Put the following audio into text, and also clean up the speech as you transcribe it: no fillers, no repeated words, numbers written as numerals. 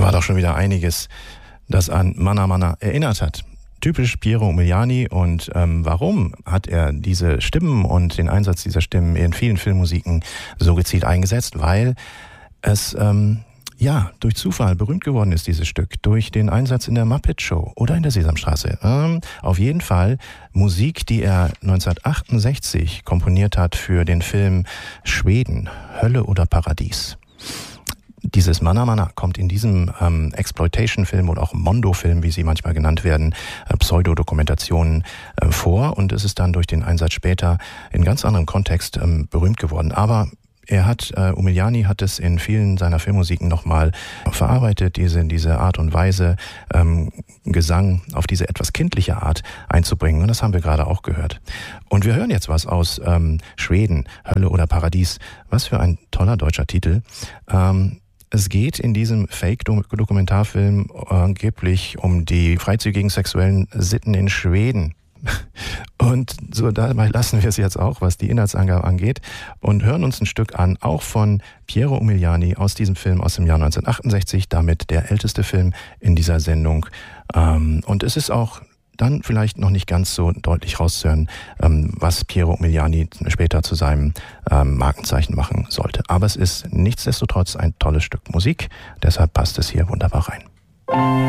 war doch schon wieder einiges, das an Manna Manna erinnert hat. Typisch Piero Umiliani. Und warum hat er diese Stimmen und den Einsatz dieser Stimmen in vielen Filmmusiken so gezielt eingesetzt? Weil es durch Zufall berühmt geworden ist, dieses Stück, durch den Einsatz in der Muppet Show oder in der Sesamstraße. Auf jeden Fall Musik, die er 1968 komponiert hat für den Film Schweden, Hölle oder Paradies. Dieses Manna Manna kommt in diesem Exploitation-Film oder auch Mondo-Film, wie sie manchmal genannt werden, Pseudodokumentationen vor. Und es ist dann durch den Einsatz später in ganz anderem Kontext berühmt geworden. Aber Umiliani hat es in vielen seiner Filmmusiken nochmal verarbeitet, diese Art und Weise, Gesang auf diese etwas kindliche Art einzubringen. Und das haben wir gerade auch gehört. Und wir hören jetzt was aus Schweden, Hölle oder Paradies. Was für ein toller deutscher Titel. Es geht in diesem Fake-Dokumentarfilm angeblich um die freizügigen sexuellen Sitten in Schweden. Und so dabei lassen wir es jetzt auch, was die Inhaltsangabe angeht, und hören uns ein Stück an, auch von Piero Umiliani aus diesem Film aus dem Jahr 1968, damit der älteste Film in dieser Sendung. Und es ist auch dann vielleicht noch nicht ganz so deutlich rauszuhören, was Piero Umiliani später zu seinem Markenzeichen machen sollte. Aber es ist nichtsdestotrotz ein tolles Stück Musik, deshalb passt es hier wunderbar rein.